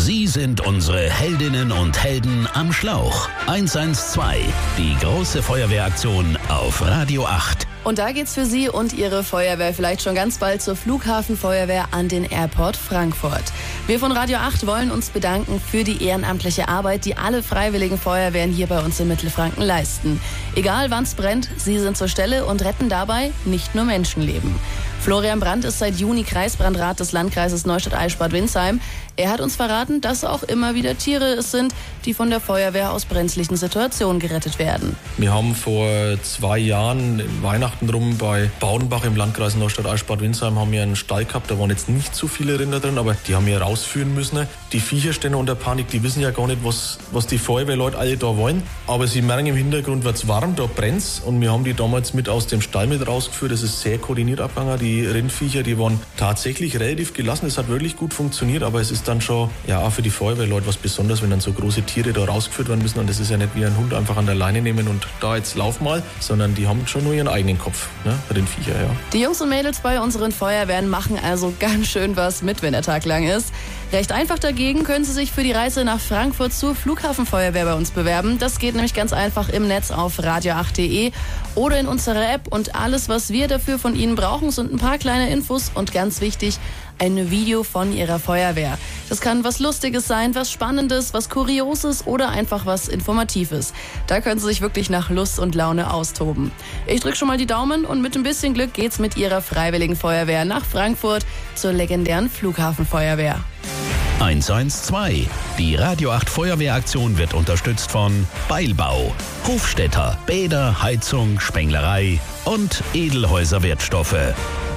Sie sind unsere Heldinnen und Helden am Schlauch. 112, die große Feuerwehraktion auf Radio 8. Und da geht's für Sie und Ihre Feuerwehr vielleicht schon ganz bald zur Flughafenfeuerwehr an den Airport Frankfurt. Wir von Radio 8 wollen uns bedanken für die ehrenamtliche Arbeit, die alle freiwilligen Feuerwehren hier bei uns in Mittelfranken leisten. Egal wann's brennt, Sie sind zur Stelle und retten dabei nicht nur Menschenleben. Florian Brandt ist seit Juni Kreisbrandrat des Landkreises Neustadt-Eichstätt-Winsheim. Er hat uns verraten, dass auch immer wieder Tiere es sind, die von der Feuerwehr aus brenzlichen Situationen gerettet werden. Wir haben vor 2 Jahren Weihnachten rum bei Baudenbach im Landkreis Neustadt-Eichstätt-Winsheim haben wir einen Stall gehabt. Da waren jetzt nicht so viele Rinder drin, aber die haben wir rausführen müssen. Die Viecher stehen unter Panik, die wissen ja gar nicht, was die Feuerwehrleute alle da wollen. Aber sie merken, im Hintergrund wird's warm, da brennt's. Und wir haben die damals mit aus dem Stall mit rausgeführt. Das ist sehr koordiniert abgegangen. Die Rindviecher, die waren tatsächlich relativ gelassen. Es hat wirklich gut funktioniert, aber es ist dann schon auch für die Feuerwehrleute was Besonderes, wenn dann so große Tiere da rausgeführt werden müssen. Und das ist ja nicht wie ein Hund einfach an der Leine nehmen und da jetzt lauf mal, sondern die haben schon nur ihren eigenen Kopf, ne? Rindviecher, ja. Die Jungs und Mädels bei unseren Feuerwehren machen also ganz schön was mit, wenn der Tag lang ist. Recht einfach dagegen können Sie sich für die Reise nach Frankfurt zur Flughafenfeuerwehr bei uns bewerben. Das geht nämlich ganz einfach im Netz auf radio8.de oder in unserer App. Und alles, was wir dafür von Ihnen brauchen, sind ein paar kleine Infos und ganz wichtig, ein Video von Ihrer Feuerwehr. Das kann was Lustiges sein, was Spannendes, was Kurioses oder einfach was Informatives. Da können Sie sich wirklich nach Lust und Laune austoben. Ich drücke schon mal die Daumen und mit ein bisschen Glück geht's mit Ihrer freiwilligen Feuerwehr nach Frankfurt zur legendären Flughafenfeuerwehr. 112. Die Radio 8 Feuerwehraktion wird unterstützt von Beilbau, Hofstädter, Bäder, Heizung, Spenglerei und Edelhäuser Wertstoffe.